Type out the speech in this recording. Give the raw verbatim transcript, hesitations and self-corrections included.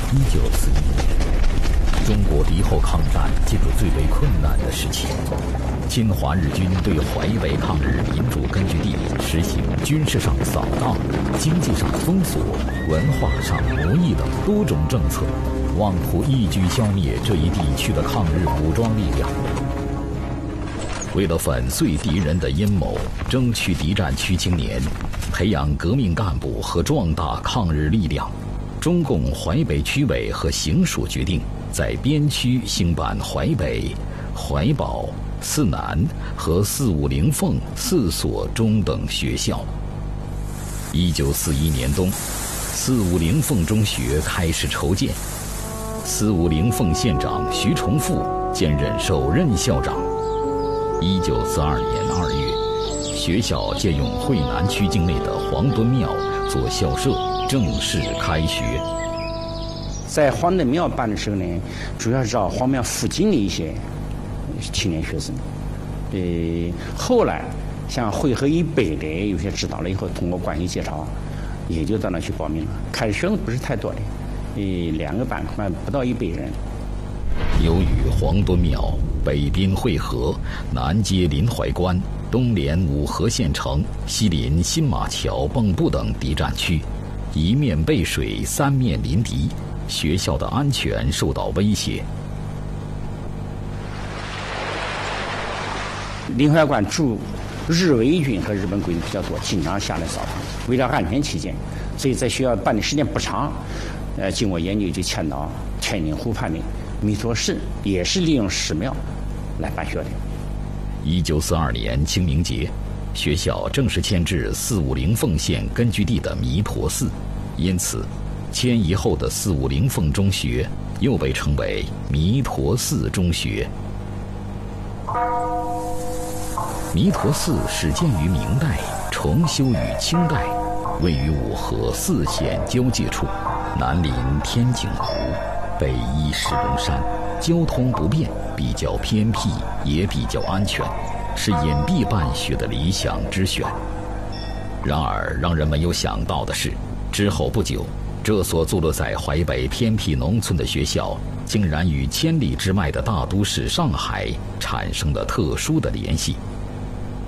一九四一年，中国敌后抗战进入最为困难的时期。侵华日军对淮北抗日民主根据地实行军事上扫荡、经济上封锁、文化上奴役等多种政策，妄图一举消灭这一地区的抗日武装力量。为了粉碎敌人的阴谋，争取敌占区青年，培养革命干部和壮大抗日力量，中共淮北区委和行署决定在边区兴办淮北、淮保、四南和四五零凤四所中等学校。一九四一年冬，四五零凤中学开始筹建，四五零凤县长徐崇富兼任首任校长。一九四二年二月，学校借用惠南区境内的黄墩庙做校舍，正式开学。 在黄墩庙办的时候呢，主要是找黄庙附近的一些青年学生。呃，后来像惠河以北的有些知道了以后，通过关系介绍，也就到那去报名了。开始学生不是太多的，呃，两个班恐怕不到一百人。 由于黄墩庙北滨惠河，南接临淮关，东连五河县城，西临新马桥、蚌埠等敌占区，一面背水，三面临敌，学校的安全受到威胁。 临淮关驻日伪军和日本鬼子比较多，经常下来扫荡。为了安全起见，所以在学校办的时间不长。呃，经过研究就迁到天津湖畔的弥陀寺，也是利用寺庙来办学的。 一九四二年清明节，学校正式迁至四五零凤县根据地的弥陀寺，因此迁移后的四五零凤中学又被称为弥陀寺中学。弥陀寺始建于明代，重修于清代，位于五河四县交界处，南临天井湖，北依石龙山，交通不便，比较偏僻，也比较安全，是隐蔽办学的理想之选。然而，让人没有想到的是，之后不久，这所坐落在淮北偏僻农村的学校，竟然与千里之外的大都市上海产生了特殊的联系。